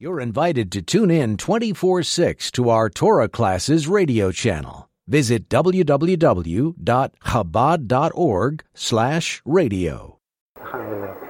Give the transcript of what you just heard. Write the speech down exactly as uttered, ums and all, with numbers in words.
You're invited to tune in twenty-four six to our Torah Classes radio channel. Visit w w w dot chabad dot org slash radio.